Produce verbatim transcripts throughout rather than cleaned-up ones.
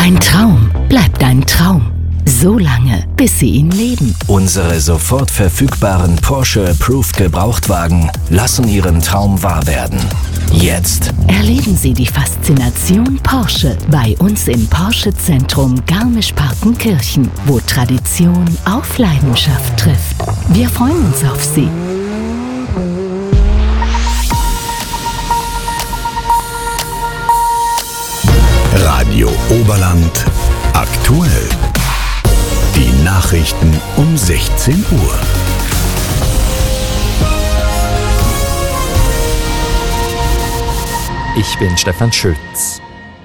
Ein Traum bleibt ein Traum. So lange, bis Sie ihn leben. Unsere sofort verfügbaren Porsche Approved Gebrauchtwagen lassen Ihren Traum wahr werden. Jetzt Erleben Sie die Faszination Porsche bei uns im Porsche-Zentrum Garmisch-Partenkirchen, wo Tradition auf Leidenschaft trifft. Wir freuen uns auf Sie. Radio Oberland aktuell. Die Nachrichten um sechzehn Uhr. Ich bin Stefan Schütz.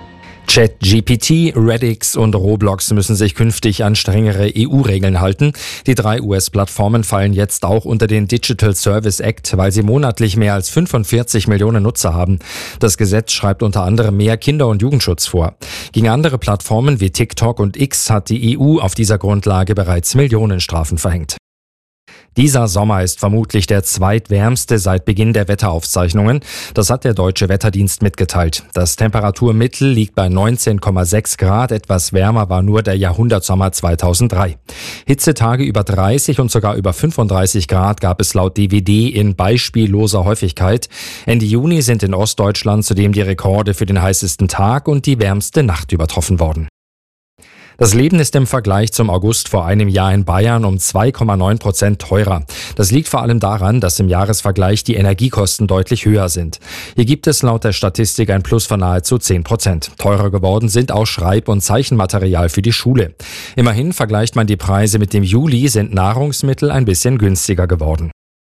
ChatGPT, Redix und Roblox müssen sich künftig an strengere E U-Regeln halten. Die drei U S-Plattformen fallen jetzt auch unter den Digital Service Act, weil sie monatlich mehr als fünfundvierzig Millionen Nutzer haben. Das Gesetz schreibt unter anderem mehr Kinder- und Jugendschutz vor. Gegen andere Plattformen wie TikTok und X hat die E U auf dieser Grundlage bereits Millionenstrafen verhängt. Dieser Sommer ist vermutlich der zweitwärmste seit Beginn der Wetteraufzeichnungen. Das hat der Deutsche Wetterdienst mitgeteilt. Das Temperaturmittel liegt bei neunzehn Komma sechs Grad. Etwas wärmer war nur der Jahrhundertsommer zweitausenddrei. Hitzetage über dreißig und sogar über fünfunddreißig Grad gab es laut D W D in beispielloser Häufigkeit. Ende Juni sind in Ostdeutschland zudem die Rekorde für den heißesten Tag und die wärmste Nacht übertroffen worden. Das Leben ist im Vergleich zum August vor einem Jahr in Bayern um zwei Komma neun Prozent teurer. Das liegt vor allem daran, dass im Jahresvergleich die Energiekosten deutlich höher sind. Hier gibt es laut der Statistik ein Plus von nahezu zehn Prozent. Teurer geworden sind auch Schreib- und Zeichenmaterial für die Schule. Immerhin vergleicht man die Preise mit dem Juli, sind Nahrungsmittel ein bisschen günstiger geworden.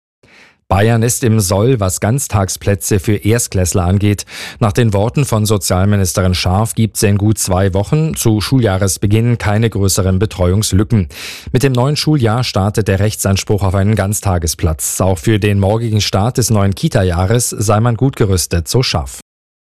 Bayern ist im Soll, was Ganztagsplätze für Erstklässler angeht. Nach den Worten von Sozialministerin Scharf gibt es in gut zwei Wochen zu Schuljahresbeginn keine größeren Betreuungslücken. Mit dem neuen Schuljahr startet der Rechtsanspruch auf einen Ganztagesplatz. Auch für den morgigen Start des neuen Kita-Jahres sei man gut gerüstet, so Scharf.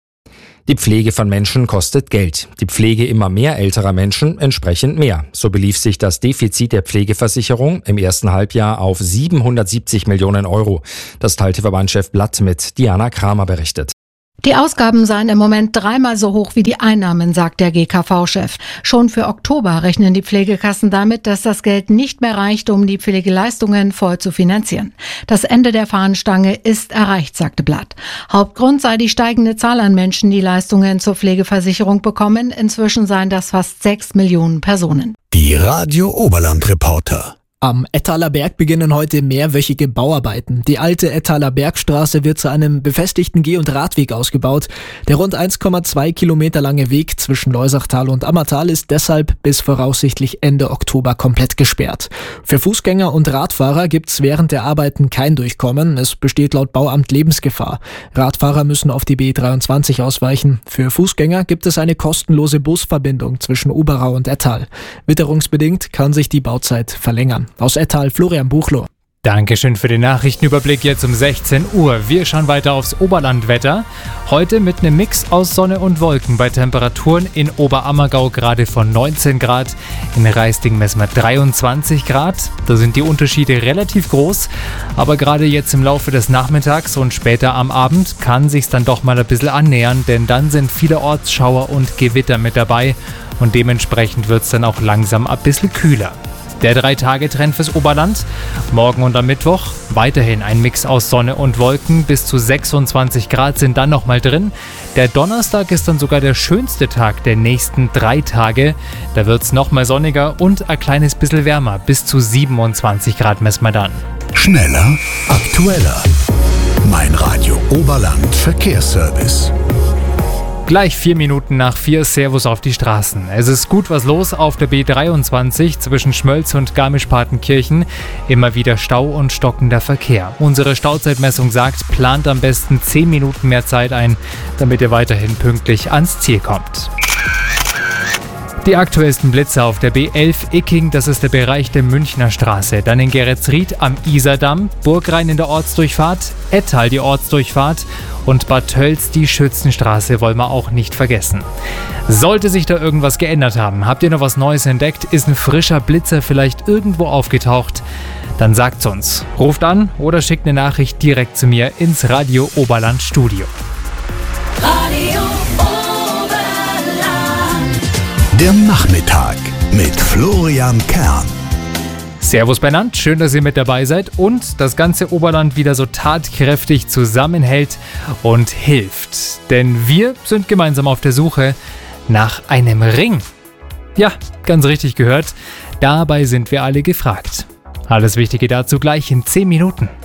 Die Pflege von Menschen kostet Geld. Die Pflege immer mehr älterer Menschen entsprechend mehr. So belief sich das Defizit der Pflegeversicherung im ersten Halbjahr auf siebenhundertsiebzig Millionen Euro. Das teilte Verbandschef Blatt mit. Diana Kramer berichtet. Die Ausgaben seien im Moment dreimal so hoch wie die Einnahmen, sagt der G K V-Chef. Schon für Oktober rechnen die Pflegekassen damit, dass das Geld nicht mehr reicht, um die Pflegeleistungen voll zu finanzieren. Das Ende der Fahnenstange ist erreicht, sagte Blatt. Hauptgrund sei die steigende Zahl an Menschen, die Leistungen zur Pflegeversicherung bekommen. Inzwischen seien das fast sechs Millionen Personen. Die Radio Oberland Reporter. Am Ettaler Berg beginnen heute mehrwöchige Bauarbeiten. Die alte Ettaler Bergstraße wird zu einem befestigten Geh- und Radweg ausgebaut. Der rund eins Komma zwei Kilometer lange Weg zwischen Loisachtal und Ammertal ist deshalb bis voraussichtlich Ende Oktober komplett gesperrt. Für Fußgänger und Radfahrer gibt's während der Arbeiten kein Durchkommen. Es besteht laut Bauamt Lebensgefahr. Radfahrer müssen auf die B dreiundzwanzig ausweichen. Für Fußgänger gibt es eine kostenlose Busverbindung zwischen Oberau und Ettal. Witterungsbedingt kann sich die Bauzeit verlängern. Aus Ettal, Florian Buchloh. Dankeschön für den Nachrichtenüberblick jetzt um sechzehn Uhr. Wir schauen weiter aufs Oberlandwetter. Heute mit einem Mix aus Sonne und Wolken bei Temperaturen in Oberammergau gerade von neunzehn Grad. In Raisting messen wir dreiundzwanzig Grad. Da sind die Unterschiede relativ groß. Aber gerade jetzt im Laufe des Nachmittags und später am Abend kann sich's dann doch mal ein bisschen annähern, denn dann sind viele Ortsschauer und Gewitter mit dabei. Und dementsprechend wird's dann auch langsam ein bisschen kühler. Der Drei-Tage-Trend fürs Oberland. Morgen und am Mittwoch weiterhin ein Mix aus Sonne und Wolken. Bis zu sechsundzwanzig Grad sind dann nochmal drin. Der Donnerstag ist dann sogar der schönste Tag der nächsten drei Tage. Da wird es nochmal sonniger und ein kleines bisschen wärmer. Bis zu siebenundzwanzig Grad messen wir dann. Schneller, aktueller. Mein Radio Oberland Verkehrsservice. Gleich vier Minuten nach vier, Servus auf die Straßen. Es ist gut was los auf der B dreiundzwanzig zwischen Schmölz und Garmisch-Partenkirchen. Immer wieder Stau und stockender Verkehr. Unsere Stauzeitmessung sagt, plant am besten zehn Minuten mehr Zeit ein, damit ihr weiterhin pünktlich ans Ziel kommt. Die aktuellsten Blitze auf der B elf Icking, das ist der Bereich der Münchner Straße. Dann in Geretsried am Isardamm, Burgrhein in der Ortsdurchfahrt, Ettal die Ortsdurchfahrt und Bad Tölz die Schützenstraße wollen wir auch nicht vergessen. Sollte sich da irgendwas geändert haben, habt ihr noch was Neues entdeckt, ist ein frischer Blitzer vielleicht irgendwo aufgetaucht, dann sagt's uns. Ruft an oder schickt eine Nachricht direkt zu mir ins Radio Oberland Studio. Radio Der Nachmittag mit Florian Kern. Servus Bernhard, schön, dass ihr mit dabei seid und das ganze Oberland wieder so tatkräftig zusammenhält und hilft. Denn wir sind gemeinsam auf der Suche nach einem Ring. Ja, ganz richtig gehört, dabei sind wir alle gefragt. Alles Wichtige dazu gleich in zehn Minuten.